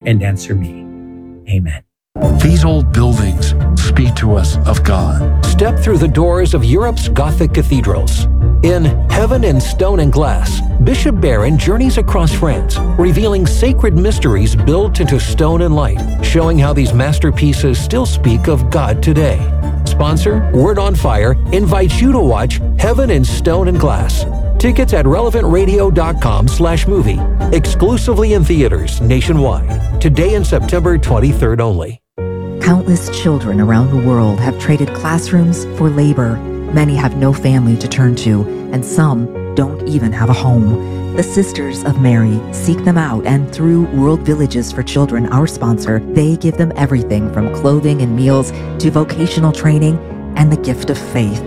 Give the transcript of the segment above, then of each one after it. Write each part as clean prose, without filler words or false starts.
and answer me. Amen. These old buildings speak to us of God. Step through the doors of Europe's Gothic cathedrals. In Heaven in Stone and Glass, Bishop Barron journeys across France, revealing sacred mysteries built into stone and light, showing how these masterpieces still speak of God today. Sponsor, Word on Fire, invites you to watch Heaven in Stone and Glass. Tickets at relevantradio.com/movie. Exclusively in theaters nationwide. Today and September 23rd only. Countless children around the world have traded classrooms for labor. Many have no family to turn to, and some don't even have a home. The Sisters of Mary seek them out, and through World Villages for Children, our sponsor, they give them everything from clothing and meals to vocational training and the gift of faith.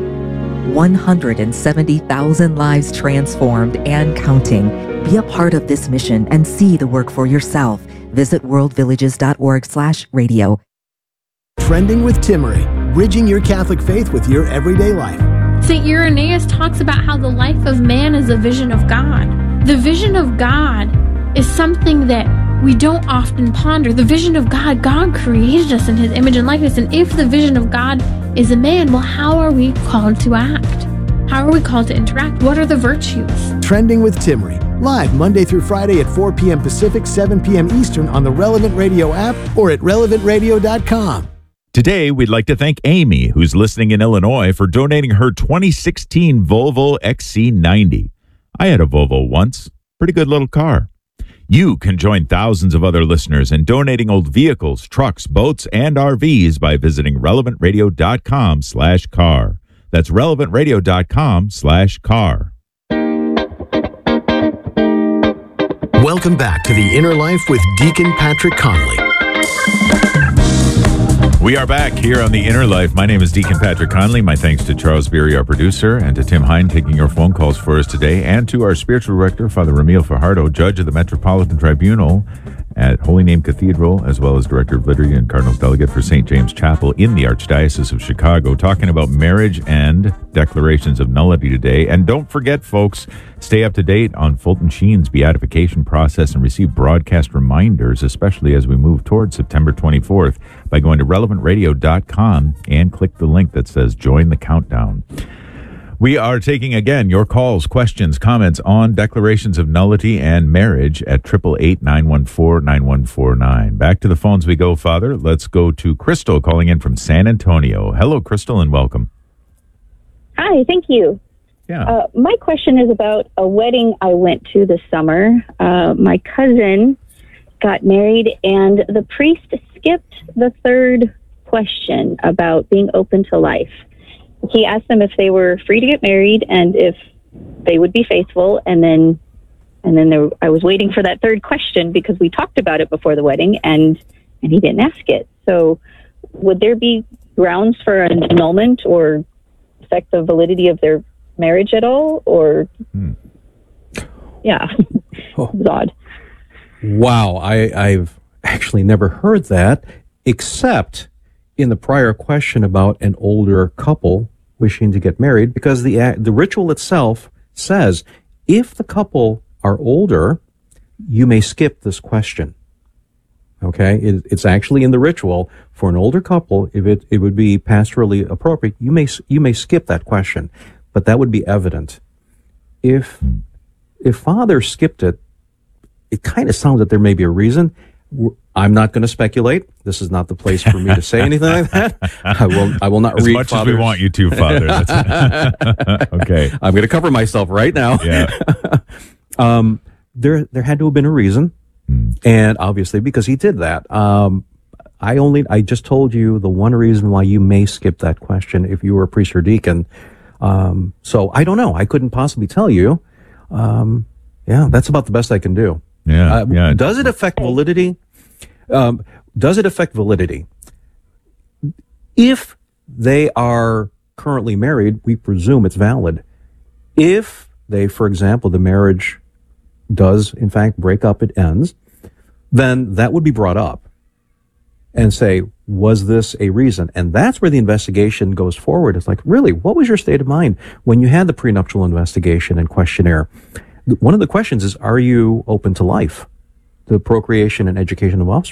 170,000 lives transformed and counting. Be a part of this mission and see the work for yourself. Visit worldvillages.org/radio. Trending with Timmerie, bridging your Catholic faith with your everyday life. St. Irenaeus talks about how the life of man is a vision of God. The vision of God is something that we don't often ponder. The vision of God, God created us in His image and likeness, and if the vision of God is a man, well, how are we called to act? How are we called to interact? What are the virtues? Trending with Timmerie, live Monday through Friday at 4 p.m. Pacific, 7 p.m. Eastern on the Relevant Radio app or at relevantradio.com. Today, we'd like to thank Amy, who's listening in Illinois, for donating her 2016 Volvo XC90. I had a Volvo once. Pretty good little car. You can join thousands of other listeners in donating old vehicles, trucks, boats, and RVs by visiting relevantradio.com/car. That's relevantradio.com/car. Welcome back to The Inner Life with Deacon Patrick Conley. We are back here on The Inner Life. My name is Deacon Patrick Conley. My thanks to Charles Beery, our producer, and to Tim Hine taking your phone calls for us today, and to our spiritual director, Father Ramil Fajardo, judge of the Metropolitan Tribunal at Holy Name Cathedral, as well as director of liturgy and cardinal's delegate for St. James Chapel in the Archdiocese of Chicago, talking about marriage and declarations of nullity today. And don't forget, folks, stay up to date on Fulton Sheen's beatification process and receive broadcast reminders, especially as we move towards September 24th, by going to relevantradio.com and click the link that says Join the Countdown. We are taking, again, your calls, questions, comments on declarations of nullity and marriage at 888-914-9149. Back to the phones we go, Father. Let's go to Crystal calling in from San Antonio. Hello, Crystal, and welcome. Hi, thank you. Yeah. My question is about a wedding I went to this summer. My cousin got married, and the priest skipped the third question about being open to life. He asked them if they were free to get married and if they would be faithful. And then I was waiting for that third question because we talked about it before the wedding, and he didn't ask it. So would there be grounds for an annulment or affect the validity of their marriage at all? Or, yeah, it was odd. Wow, I've actually never heard that, except in the prior question about an older couple wishing to get married, because the ritual itself says if the couple are older, you may skip this question. Okay, it's actually in the ritual for an older couple. If it would be pastorally appropriate, you may skip that question, but that would be evident. If Father skipped it, it kind of sounds that there may be a reason. I'm not going to speculate. This is not the place for me to say anything like that. I will not as read much Father's... as we want you to, Father. Okay. I'm going to cover myself right now. Yeah. There had to have been a reason, and obviously because he did that. I just told you the one reason why you may skip that question if you were a priest or deacon. So I don't know. I couldn't possibly tell you. Yeah, that's about the best I can do. Yeah. Does it affect validity? Does it affect validity? If they are currently married, we presume it's valid. If they, for example, the marriage does in fact break up, it ends, then that would be brought up and say, was this a reason? And that's where the investigation goes forward. It's like, really, what was your state of mind when you had the prenuptial investigation and questionnaire? One of the questions is, are you open to life, the procreation and education of offspring?